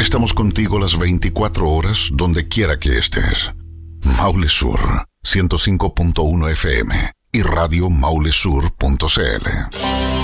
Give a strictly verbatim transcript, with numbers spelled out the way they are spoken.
Estamos contigo las veinticuatro horas, donde quiera que estés. Maule Sur, ciento cinco punto uno F M y radio maule sur punto c l.